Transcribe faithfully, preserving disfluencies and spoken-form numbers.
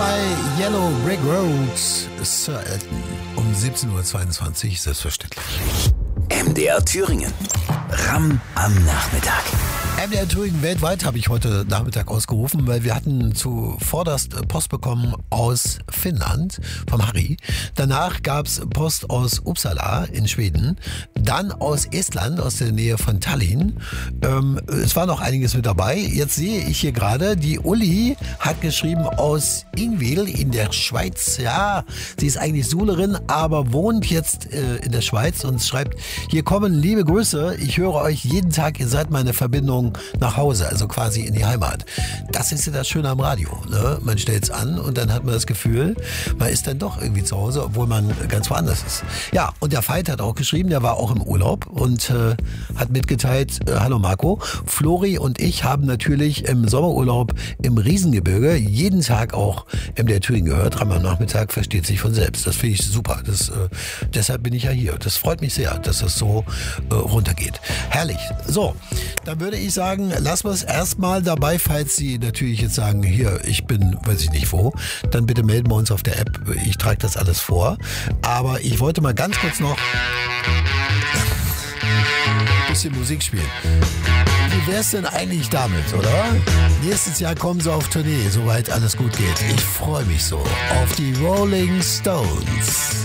zwei Yellow Brick Road, Sir Elton. Um siebzehn Uhr zweiundzwanzig, selbstverständlich. M D R Thüringen. Ram am Nachmittag. M D R Thüringen weltweit habe ich heute Nachmittag ausgerufen, weil wir hatten zuvorderst Post bekommen aus Finnland, vom Harry. Danach gab es Post aus Uppsala in Schweden. Dann aus Estland, aus der Nähe von Tallinn. Ähm, es war noch einiges mit dabei. Jetzt sehe ich hier gerade, die Uli hat geschrieben aus Ingwil in der Schweiz. Ja, sie ist eigentlich Sulerin, aber wohnt jetzt äh, in der Schweiz und schreibt, hier kommen liebe Grüße. Ich höre euch jeden Tag, ihr seid meine Verbindung nach Hause, also quasi in die Heimat. Das ist ja das Schöne am Radio. Ne? Man stellt es an und dann hat man das Gefühl, man ist dann doch irgendwie zu Hause, obwohl man ganz woanders ist. Ja, und der Veit hat auch geschrieben, der war auch im Urlaub und äh, hat mitgeteilt, äh, hallo Marco, Flori und ich haben natürlich im Sommerurlaub im Riesengebirge jeden Tag auch M D R Thüringen gehört. Ram am Nachmittag versteht sich von selbst. Das finde ich super. Das, äh, deshalb bin ich ja hier. Das freut mich sehr, dass das so äh, runtergeht. Herrlich. So, dann würde ich sagen, lassen wir es erstmal dabei, falls Sie natürlich jetzt sagen, hier, ich bin, weiß ich nicht wo, dann bitte melden wir uns auf der App. Ich trage das alles vor. Aber ich wollte mal ganz kurz noch ein bisschen Musik spielen. Wie wär's denn eigentlich damit, oder? Nächstes Jahr kommen sie auf Tournee, soweit alles gut geht. Ich freue mich so auf die Rolling Stones.